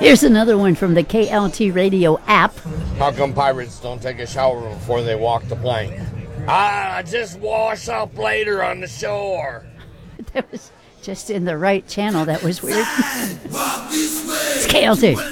Here's another one from the KLT Radio app. How come pirates don't take a shower before they walk the plank? Just wash up later on the shore. That was just in the right channel. That was weird. It's KLT.